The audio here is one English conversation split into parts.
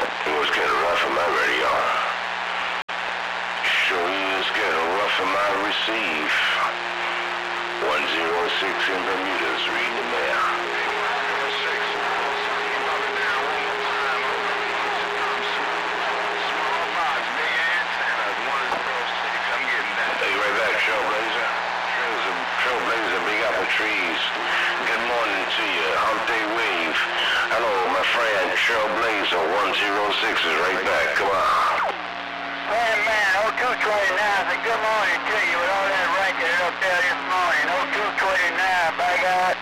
It was getting rough on my radio. Sure is getting rough on my receive. 106 in Bermuda's, read the mail. Trailblazer, Big Apple Trees. Good morning to you, Hump Day Wave. Hello, my friend, Trailblazer 106 is right back. Come on. Hey man, 0229, good morning to you with all that racket up there this morning. 0229, by God.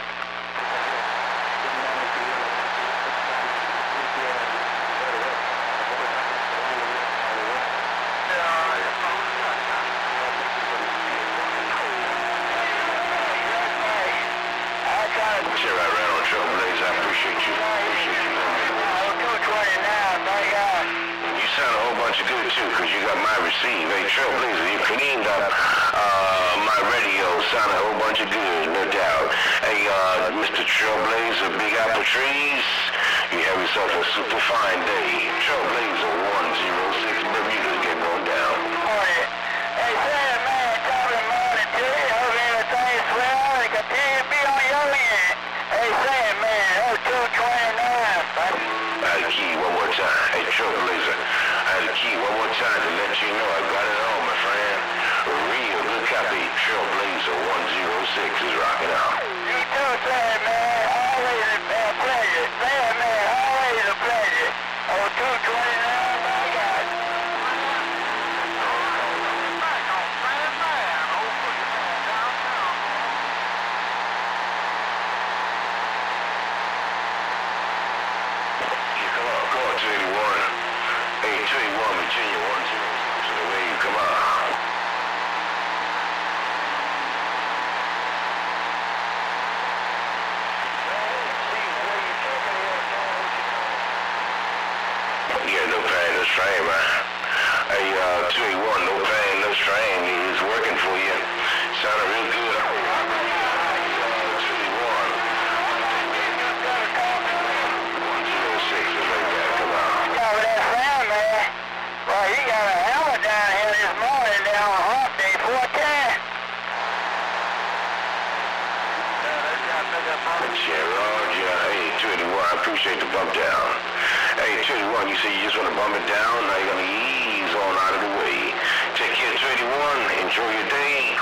Sure, I ran on Trailblazer. I appreciate you. 0229, by God. You sound a whole bunch of good too, because you got my receive. Hey, Trailblazer, you cleaned up my radio. Sound a whole bunch of good, no doubt. Hey, Mr. Trailblazer, Big Apple Trees, you have yourself a super fine day. Trailblazer 106, Bermuda's getting on down. Morning. Hey, Sam, man, top of the morning to you. Hope everything's well and continue to be on your end. Hey, Sam, man, 0229, buddy. I had a key one more time. Hey, Trailblazer, I had a key one more time to let you know I got it on, my friend. A real good copy. Trailblazer 106 is rocking out. You too, Sam, man. Always a pleasure. Sam, man, always a pleasure. 0229, by God. Come on, 281. Hey, 281, Virginia, 106 to the wave. Come on. Yeah, no pain, no strain, man. Hey, 281, no pain, no strain. It's working for you. Sounded real good. 281. 106 is right there. Come on. Over that sound, man. Well, you got a hammer down here this morning down on Hump Day 410. Gerard, yeah, hey, 281, I appreciate the bump down. Hey, 281, you say you just want to bump it down, now you're going to ease on out of the way. Take care, 281, enjoy your day.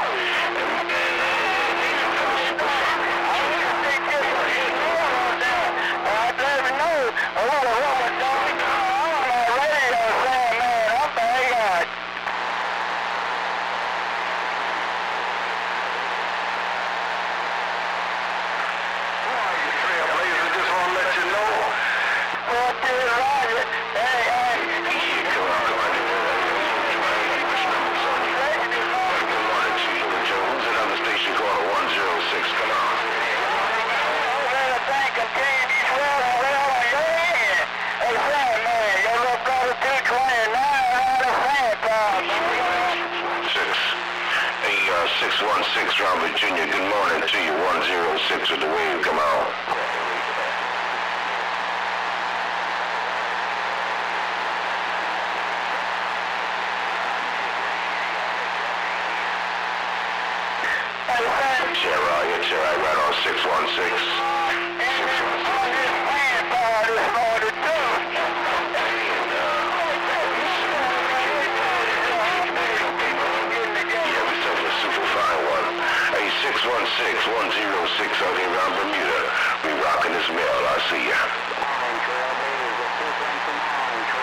Hey, 616 Round Virginia, good morning to you, 106 with the wave, come on. Gerard, right on 616. Hey, 616-106 out here around Bermuda. We